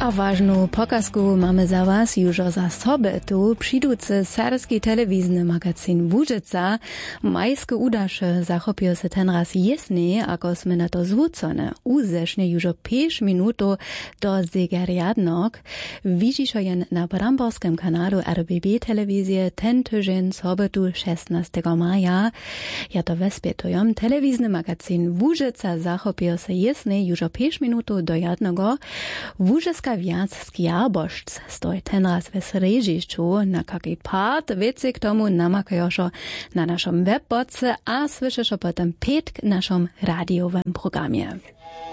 A ważną pokazku mamy za was już za sobotu przydúcy serbski telewizny magazyn Łużyca. Majskie udasze zachopił się ten raz jasny, ako sme na to zwrócone. Uzesznie już 5 minut do zegariadnok. Widzisz jen na bramborskim kanalu RBB telewizję ten tydzień sobotu 16 maja. Ja to wespětujem. Telewizny magazyn Łużyca zachopił się jasny już 5 minut do jednego. Łużycka viac skjarbošc stoj ten raz v srežišću, na kaki part veci k tomu namakajošo na našom webboce a slyšešo potom petk našom radiowym programie.